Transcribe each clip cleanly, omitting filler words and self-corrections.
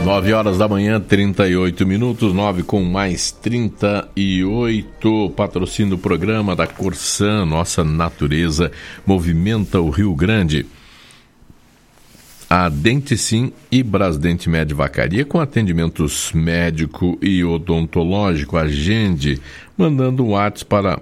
9 horas da manhã, 38 minutos, 9 com mais 38. Patrocínio do programa da Corsan, nossa natureza movimenta o Rio Grande. A Dente Sim e Brasdente Med Vacaria com atendimentos médico e odontológico. Agende mandando um WhatsApp para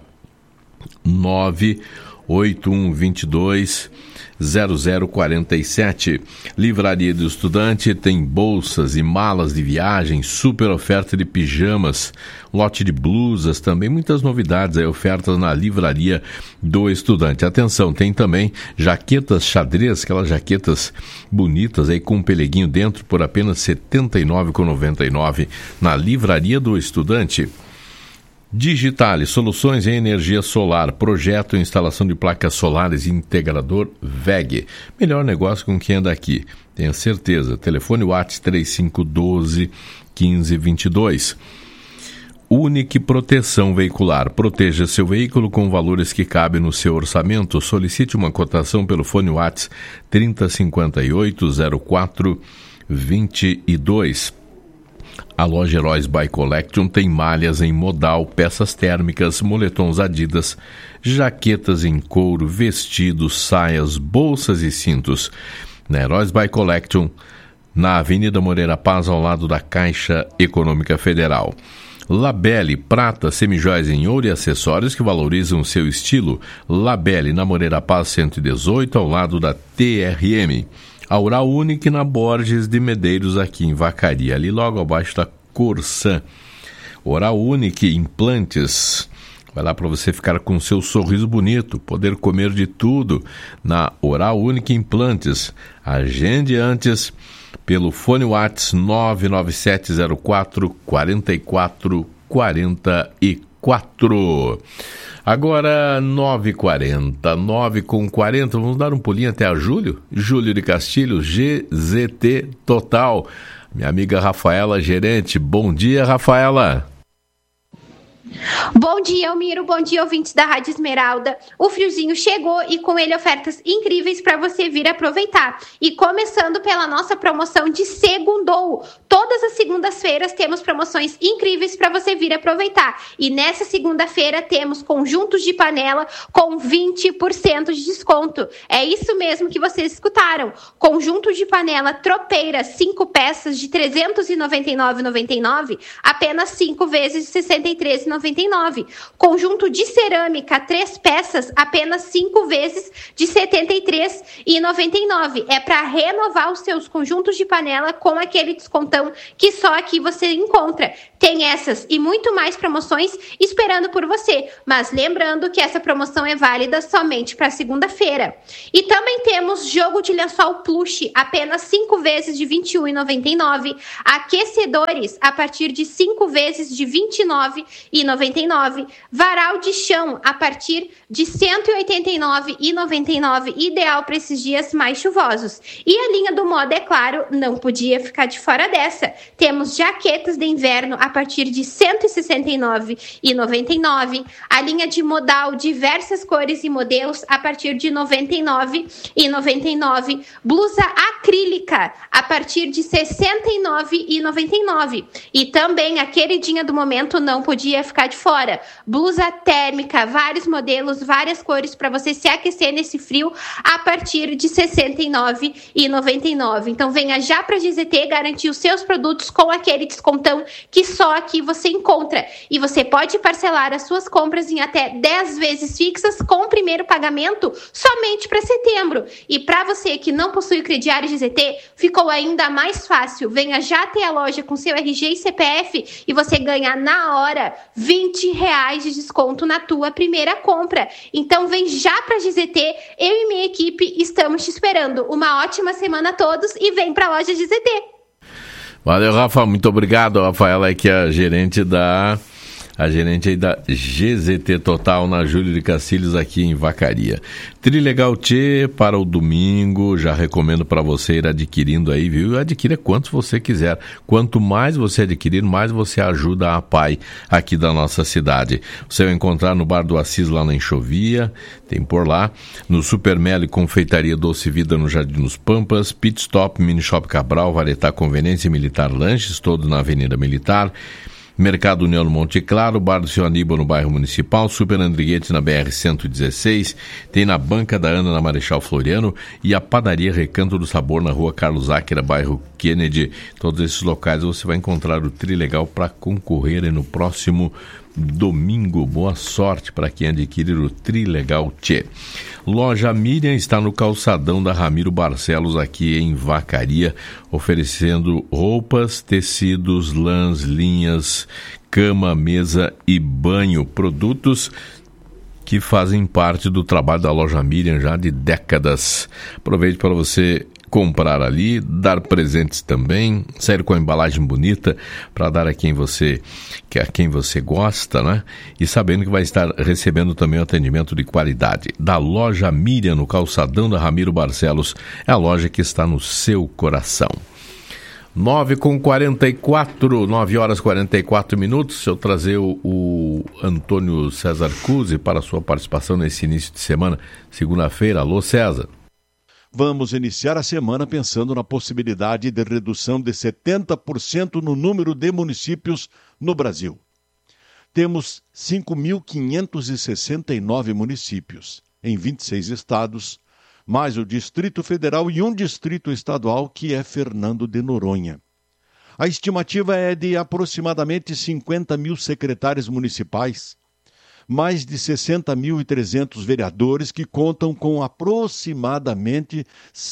981220047. Livraria do Estudante tem bolsas e malas de viagem, super oferta de pijamas, lote de blusas, também muitas novidades aí, ofertas na Livraria do Estudante. Atenção, tem também jaquetas xadrez, aquelas jaquetas bonitas aí com um peleguinho dentro por apenas R$ 79,99 na Livraria do Estudante. Digitale, soluções em energia solar, projeto e instalação de placas solares e integrador VEG. Melhor negócio com quem anda aqui, tenha certeza. Telefone WhatsApp 3512-1522. Unique Proteção Veicular. Proteja seu veículo com valores que cabem no seu orçamento. Solicite uma cotação pelo fone WhatsApp 3058-0422. A loja Heróis by Collection tem malhas em modal, peças térmicas, moletons Adidas, jaquetas em couro, vestidos, saias, bolsas e cintos. Na Heróis by Collection, na Avenida Moreira Paz, ao lado da Caixa Econômica Federal. Labelle, prata, semijoias em ouro e acessórios que valorizam o seu estilo. Labelle, na Moreira Paz 118, ao lado da TRM. A Oral Unique na Borges de Medeiros, aqui em Vacaria, ali logo abaixo da Corsan. Oral Unique Implantes, vai lá para você ficar com seu sorriso bonito, poder comer de tudo na Oral Unique Implantes. Agende antes pelo fone WhatsApp 99704-4444. Agora 9h40, 9h40, vamos dar um pulinho até a Júlio de Castilho, GZT Total. Minha amiga Rafaela, gerente. Bom dia, Rafaela. Bom dia, Elmiro. Bom dia, ouvintes da Rádio Esmeralda. O friozinho chegou e com ele ofertas incríveis para você vir aproveitar. E começando pela nossa promoção de segundou. Todas as segundas-feiras temos promoções incríveis para você vir aproveitar. E nessa segunda-feira temos conjuntos de panela com 20% de desconto. É isso mesmo que vocês escutaram. Conjunto de panela tropeira 5 peças de R$ 399,99, apenas 5 vezes de R$ 63,99. Conjunto de cerâmica 3 peças, apenas 5 vezes de R$ 73,99. É para renovar os seus conjuntos de panela com aquele descontão que só aqui você encontra. Tem essas e muito mais promoções esperando por você. Mas lembrando que essa promoção é válida somente para segunda-feira. E também temos jogo de lençol plush, apenas 5 vezes de R$ 21,99. Aquecedores a partir de 5 vezes de R$ 29,99. Varal de chão a partir de R$ 189,99. Ideal para esses dias mais chuvosos. E a linha do moda, é claro, não podia ficar de fora dessa. Temos jaquetas de inverno a partir de R$ 169,99. A linha de modal, diversas cores e modelos a partir de R$ 99,99. Blusa acrílica a partir de R$ 69,99. E também a queridinha do momento não podia ficar de fora. Blusa térmica, vários modelos, várias cores para você se aquecer nesse frio a partir de R$ 69,99. Então venha já para a GZT garantir os seus produtos com aquele descontão que só aqui você encontra. E você pode parcelar as suas compras em até 10 vezes fixas com o primeiro pagamento somente para setembro. E para você que não possui o crediário GZT, ficou ainda mais fácil. Venha já até a loja com seu RG e CPF e você ganha na hora R$20 de desconto na tua primeira compra. Então vem já para a GZT, eu e minha equipe estamos te esperando. Uma ótima semana a todos e vem para a loja GZT. Valeu, Rafa, muito obrigado. A Rafaela é que é a gerente da a gerente aí da GZT Total na Júlio de Castilhos aqui em Vacaria. Trilegal Tchê para o domingo, já recomendo para você ir adquirindo aí, viu? Adquira quantos você quiser. Quanto mais você adquirir, mais você ajuda a PAI aqui da nossa cidade. Você vai encontrar no Bar do Assis lá na Enxovia, tem por lá, no Super Melo e Confeitaria Doce Vida no Jardim dos Pampas, Pit Stop, Mini Shop Cabral, Varetá Conveniência e Militar Lanches, todos na Avenida Militar, Mercado União no Monte Claro, Bar do Seu Aníbal no bairro Municipal, Super Andriguete na BR-116, tem na Banca da Ana na Marechal Floriano e a Padaria Recanto do Sabor na Rua Carlos Áquera, bairro Kennedy. Todos esses locais você vai encontrar o Trilegal para concorrer no próximo domingo. Boa sorte para quem adquirir o Trilegal Tchê. Loja Miriam está no calçadão da Ramiro Barcelos aqui em Vacaria, oferecendo roupas, tecidos, lãs, linhas, cama, mesa e banho, produtos que fazem parte do trabalho da Loja Miriam já de décadas. Aproveite para você comprar ali, dar presentes também, sair com a embalagem bonita para dar a quem você gosta, né? E sabendo que vai estar recebendo também um atendimento de qualidade. Da Loja Miriam, no calçadão da Ramiro Barcelos, é a loja que está no seu coração. 9h44, 9 horas 44 minutos. Se eu trazer o Antônio César Cusi para a sua participação nesse início de semana, segunda-feira. Alô, César. Vamos iniciar a semana pensando na possibilidade de redução de 70% no número de municípios no Brasil. Temos 5.569 municípios em 26 estados, mais o Distrito Federal e um distrito estadual que é Fernando de Noronha. A estimativa é de aproximadamente 50 mil secretários municipais, mais de 60.300 vereadores que contam com aproximadamente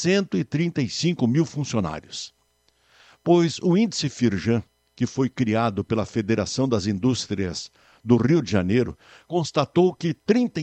135 mil funcionários. Pois o índice Firjan, que foi criado pela Federação das Indústrias do Rio de Janeiro, constatou que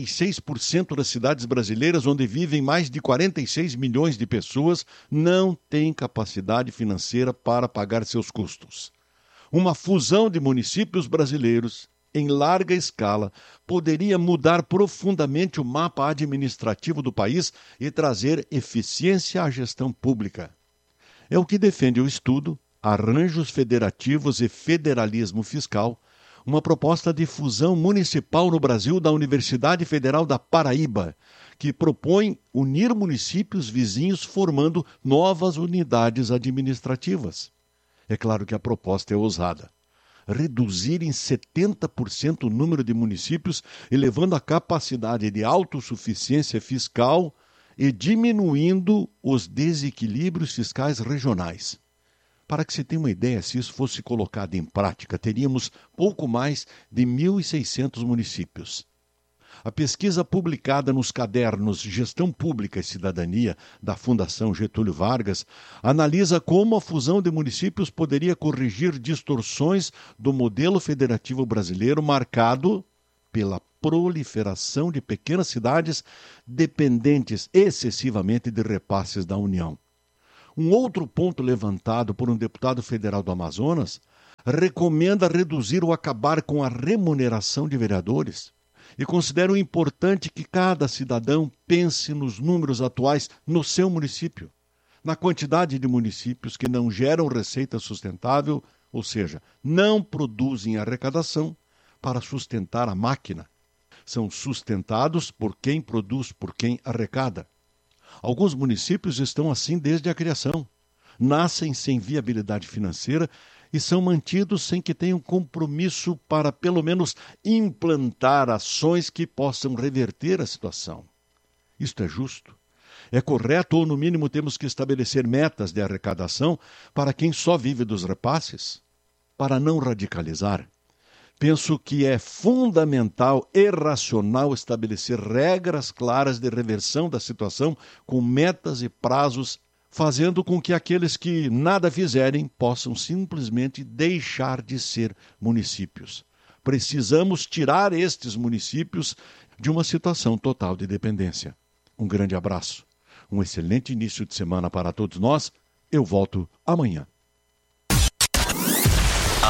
36% das cidades brasileiras, onde vivem mais de 46 milhões de pessoas, não têm capacidade financeira para pagar seus custos. Uma fusão de municípios brasileiros em larga escala, poderia mudar profundamente o mapa administrativo do país e trazer eficiência à gestão pública. É o que defende o estudo Arranjos Federativos e Federalismo Fiscal, uma proposta de fusão municipal no Brasil da Universidade Federal da Paraíba, que propõe unir municípios vizinhos formando novas unidades administrativas. É claro que a proposta é ousada. Reduzir em 70% o número de municípios, elevando a capacidade de autossuficiência fiscal e diminuindo os desequilíbrios fiscais regionais. Para que se tenha uma ideia, se isso fosse colocado em prática, teríamos pouco mais de 1.600 municípios. A pesquisa publicada nos cadernos Gestão Pública e Cidadania, da Fundação Getúlio Vargas, analisa como a fusão de municípios poderia corrigir distorções do modelo federativo brasileiro marcado pela proliferação de pequenas cidades dependentes excessivamente de repasses da União. Um outro ponto levantado por um deputado federal do Amazonas recomenda reduzir ou acabar com a remuneração de vereadores. E considero importante que cada cidadão pense nos números atuais no seu município, na quantidade de municípios que não geram receita sustentável, ou seja, não produzem arrecadação para sustentar a máquina. São sustentados por quem produz, por quem arrecada. Alguns municípios estão assim desde a criação. Nascem sem viabilidade financeira e são mantidos sem que tenham compromisso para, pelo menos, implantar ações que possam reverter a situação. Isto é justo? É correto ou, no mínimo, temos que estabelecer metas de arrecadação para quem só vive dos repasses? Para não radicalizar, penso que é fundamental e racional estabelecer regras claras de reversão da situação com metas e prazos, fazendo com que aqueles que nada fizerem possam simplesmente deixar de ser municípios. Precisamos tirar estes municípios de uma situação total de dependência. Um grande abraço, um excelente início de semana para todos nós. Eu volto amanhã.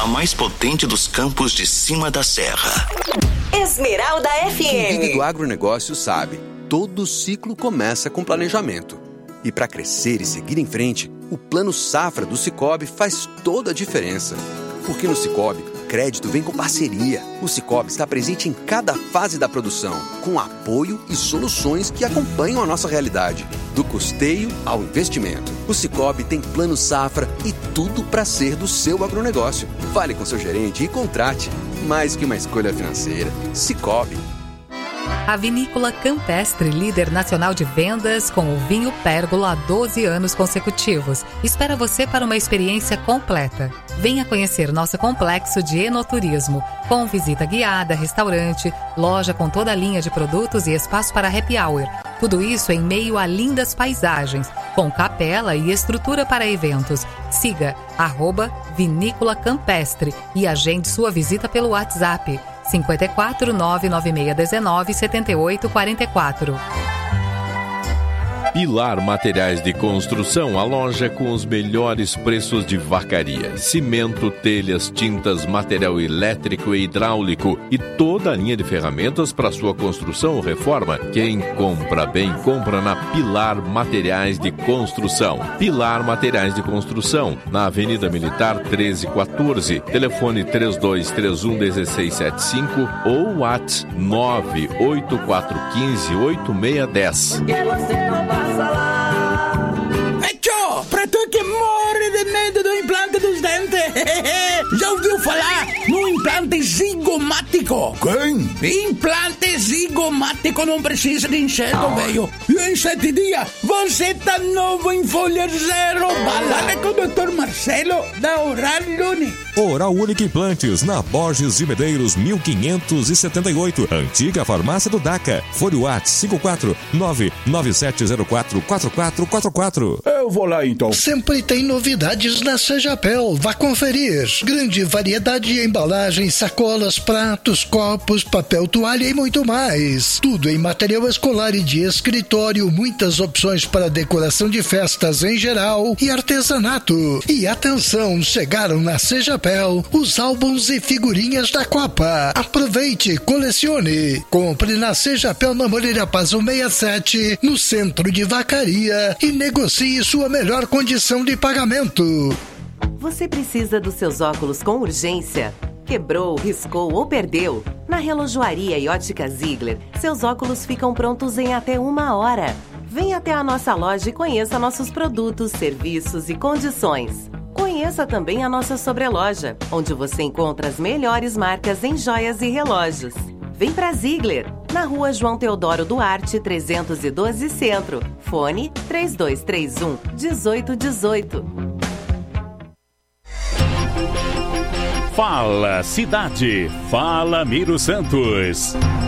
a mais potente dos campos de cima da serra. Esmeralda FM. Quem vive do agronegócio sabe, todo ciclo começa com planejamento. E para crescer e seguir em frente, o Plano Safra do Sicoob faz toda a diferença. Porque no Sicoob, crédito vem com parceria. O Sicoob está presente em cada fase da produção, com apoio e soluções que acompanham a nossa realidade, do custeio ao investimento. O Sicoob tem Plano Safra e tudo para ser do seu agronegócio. Fale com seu gerente e contrate. Mais que uma escolha financeira, Sicoob. A Vinícola Campestre, líder nacional de vendas com o vinho Pérgola há 12 anos consecutivos, espera você para uma experiência completa. Venha conhecer nosso complexo de enoturismo, com visita guiada, restaurante, loja com toda a linha de produtos e espaço para happy hour. Tudo isso em meio a lindas paisagens, com capela e estrutura para eventos. Siga @Vinícola Campestre e agende sua visita pelo WhatsApp 54 99619 7844. Pilar Materiais de Construção, a loja com os melhores preços de Vacaria. Cimento, telhas, tintas, material elétrico e hidráulico e toda a linha de ferramentas para sua construção ou reforma. Quem compra bem, compra na Pilar Materiais de Construção. Pilar Materiais de Construção, na Avenida Militar 1314. Telefone 3231-1675 ou WhatsApp 98415-8610. Tchô, pra tu que morre de medo do implante dos dentes, já ouviu falar no implante zigomático? Quem? Implante zigomático não precisa de enxerto, velho. E em 7 dias, você tá novo em folha zero. Balada com o Dr. Marcelo da Oral Lune. Oral Única Implantes, na Borges de Medeiros, 1578. Antiga farmácia do DACA. Fone WhatsApp 54997044444. Eu vou lá então. Sempre tem novidades na Sejapel. Vá conferir. Grande variedade de embalagens, sacolas, pratos, copos, papel toalha e muito mais. Tudo em material escolar e de escritório. Muitas opções para decoração de festas em geral e artesanato. E atenção, chegaram na Sejapel os álbuns e figurinhas da Copa. Aproveite, colecione. Compre na Sejapel na Moreira Paz 67, no centro de Vacaria, e negocie sua melhor condição de pagamento. Você precisa dos seus óculos com urgência? Quebrou, riscou ou perdeu? Na Relojoaria e Ótica Ziegler, seus óculos ficam prontos em até 1 hora. Venha até a nossa loja e conheça nossos produtos, serviços e condições. Conheça também a nossa sobreloja, onde você encontra as melhores marcas em joias e relógios. Vem pra Ziegler, na Rua João Teodoro Duarte, 312 Centro. Fone 3231-1818. Fala Cidade, fala Miro Santos.